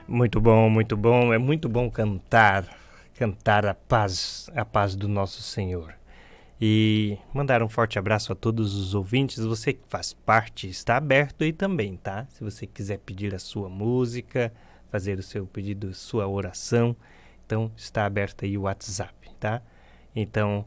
Muito bom, muito bom. É muito bom cantar a paz do nosso Senhor. E mandar um forte abraço a todos os ouvintes. Você que faz parte, está aberto aí também, tá? Se você quiser pedir a sua música, fazer o seu pedido, sua oração, então está aberto aí o WhatsApp, tá? Então,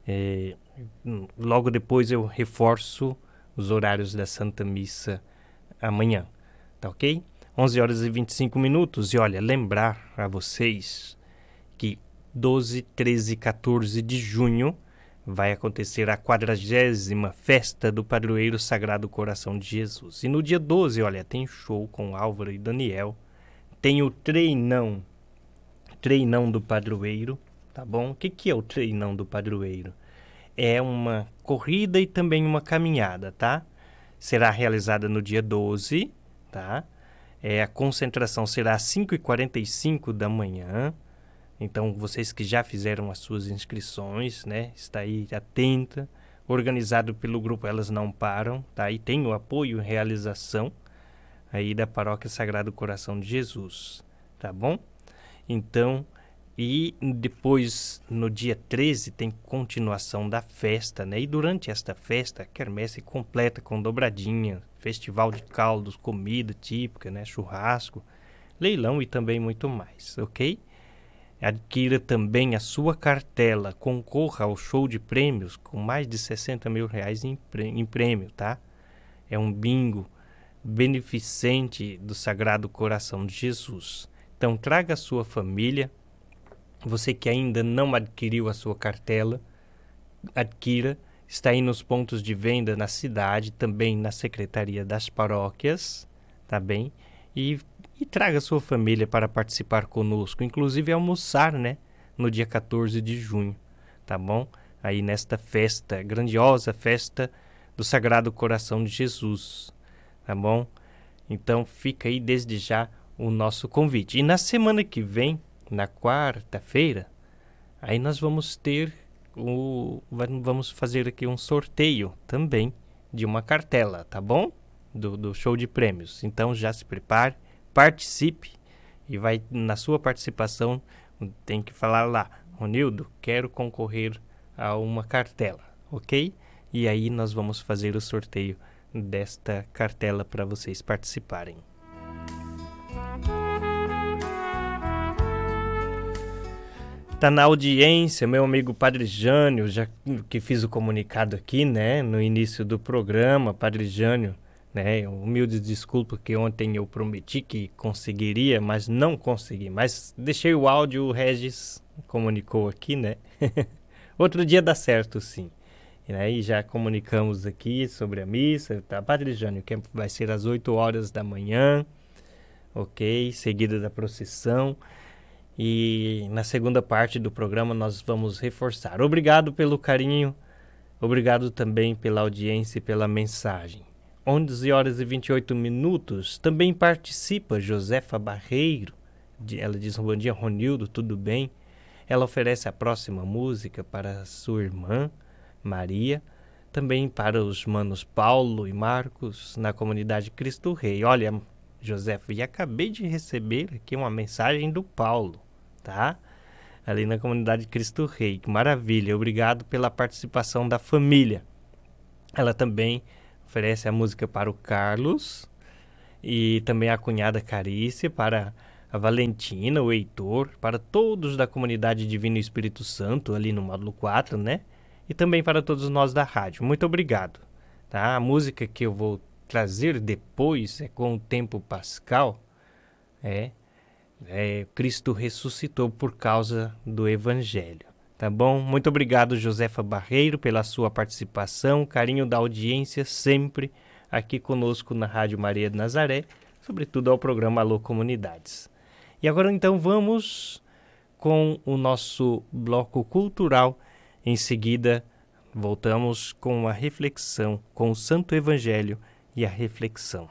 logo depois eu reforço os horários da Santa Missa amanhã, tá ok? 11 horas e 25 minutos. E olha, lembrar a vocês que 12, 13 e 14 de junho vai acontecer a 40ª Festa do Padroeiro Sagrado Coração de Jesus. E no dia 12, olha, tem show com Álvaro e Daniel. Tem o treinão do padroeiro, tá bom? O que é o treinão do padroeiro? É uma corrida e também uma caminhada, tá? Será realizada no dia 12, tá? A concentração será às 5h45 da manhã. Então, vocês que já fizeram as suas inscrições, né? Está aí atenta. Organizado pelo grupo Elas Não Param, tá? E tem o apoio e realização aí da Paróquia Sagrado Coração de Jesus, tá bom? Então, e depois, no dia 13, tem continuação da festa, né? E durante esta festa, a quermesse completa com dobradinha, festival de caldos, comida típica, né? Churrasco, leilão e também muito mais, ok? Adquira também a sua cartela, concorra ao show de prêmios com mais de 60 mil reais em prêmio, tá? É um bingo beneficente do Sagrado Coração de Jesus. Então, traga a sua família. Você que ainda não adquiriu a sua cartela, adquira. Está aí nos pontos de venda na cidade, também na Secretaria das Paróquias, tá bem? E traga a sua família para participar conosco, inclusive almoçar, né? No dia 14 de junho, tá bom? Aí nesta festa, grandiosa festa do Sagrado Coração de Jesus, tá bom? Então fica aí desde já o nosso convite. E na semana que vem, na quarta-feira, aí nós vamos vamos fazer aqui um sorteio também de uma cartela, tá bom? Do show de prêmios. Então já se prepare, participe e vai, na sua participação, tem que falar lá: Ronildo, quero concorrer a uma cartela, ok? E aí nós vamos fazer o sorteio desta cartela para vocês participarem. Tá na audiência, meu amigo Padre Jânio, já que fiz o comunicado aqui, né, no início do programa. Padre Jânio, né, humilde desculpa que ontem eu prometi que conseguiria, mas não consegui. Mas deixei o áudio, o Regis comunicou aqui, né? Outro dia dá certo, sim. E aí já comunicamos aqui sobre a missa, tá? Padre Jânio, que vai ser às 8 horas da manhã, ok? Seguida da procissão. E na segunda parte do programa nós vamos reforçar. Obrigado pelo carinho, obrigado também pela audiência e pela mensagem. 11 horas e 28 minutos, também participa Josefa Barreiro. Ela diz: bom dia, Ronildo, tudo bem? Ela oferece a próxima música para sua irmã, Maria, também para os manos Paulo e Marcos, na comunidade Cristo Rei. Olha, Josefa, e acabei de receber aqui uma mensagem do Paulo, tá? Ali na comunidade Cristo Rei. Que maravilha, obrigado pela participação da família. Ela também oferece a música para o Carlos e também a cunhada Carícia, para a Valentina, o Heitor, para todos da comunidade Divino Espírito Santo, ali no módulo 4, né? E também para todos nós da rádio. Muito obrigado, tá? A música que eu vou trazer depois é Com o Tempo Pascal, Cristo ressuscitou por causa do Evangelho, tá bom? Muito obrigado, Josefa Barreiro, pela sua participação, carinho da audiência sempre aqui conosco na Rádio Maria de Nazaré, sobretudo ao programa Alô Comunidades. E agora então vamos com o nosso bloco cultural. Em seguida voltamos com a reflexão, com o Santo Evangelho e a reflexão.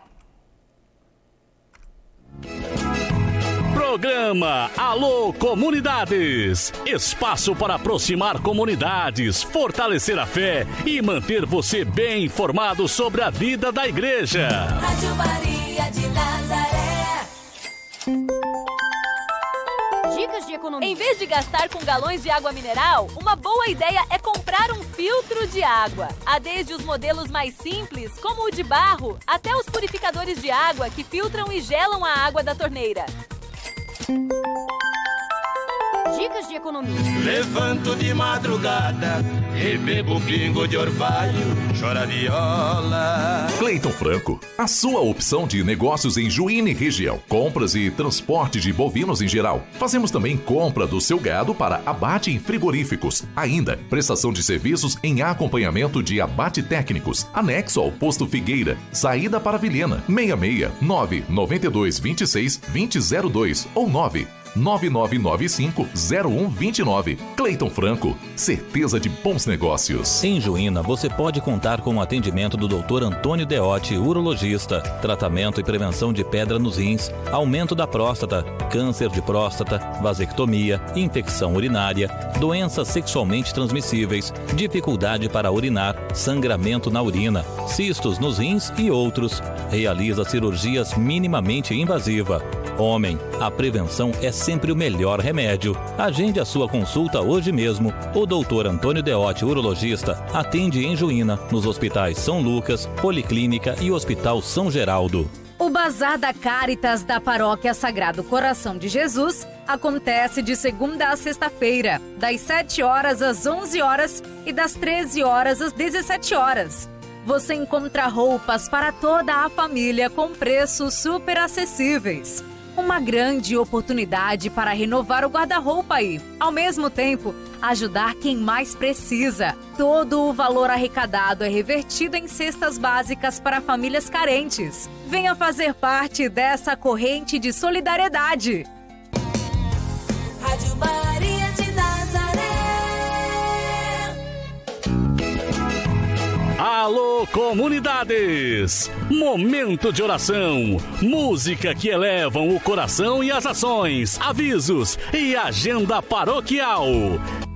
Programa Alô Comunidades. Espaço para aproximar comunidades, fortalecer a fé e manter você bem informado sobre a vida da igreja. Rádio Maria de Nazaré. Em vez de gastar com galões de água mineral, uma boa ideia é comprar um filtro de água. Há desde os modelos mais simples, como o de barro, até os purificadores de água que filtram e gelam a água da torneira. Dicas de economia. Levanto de madrugada e bebo pingo de orvalho, chora viola. Cleiton Franco, a sua opção de negócios em Juína e região. Compras e transporte de bovinos em geral. Fazemos também compra do seu gado para abate em frigoríficos. Ainda, prestação de serviços em acompanhamento de abate técnicos. Anexo ao Posto Figueira. Saída para Vilhena. 66 992 26 2002 ou 9995-0129. Cleiton Franco, certeza de bons negócios. Em Juína, você pode contar com o atendimento do Dr. Antônio Deotti, urologista, tratamento e prevenção de pedra nos rins, aumento da próstata, câncer de próstata, vasectomia, infecção urinária, doenças sexualmente transmissíveis, dificuldade para urinar, sangramento na urina, cistos nos rins e outros. Realiza cirurgias minimamente invasiva. Homem, a prevenção é sempre o melhor remédio. Agende a sua consulta hoje mesmo. O Dr. Antônio Deotti, urologista, atende em Juína, nos hospitais São Lucas, Policlínica e Hospital São Geraldo. O Bazar da Cáritas da Paróquia Sagrado Coração de Jesus acontece de segunda a sexta-feira, das 7 horas às 11 horas e das 13 horas às 17 horas. Você encontra roupas para toda a família com preços super acessíveis. Uma grande oportunidade para renovar o guarda-roupa e, ao mesmo tempo, ajudar quem mais precisa. Todo o valor arrecadado é revertido em cestas básicas para famílias carentes. Venha fazer parte dessa corrente de solidariedade. Rádio Maria de Nazaré. Alô, comunidades! Momento de oração, música que elevam o coração e as ações, avisos e agenda paroquial.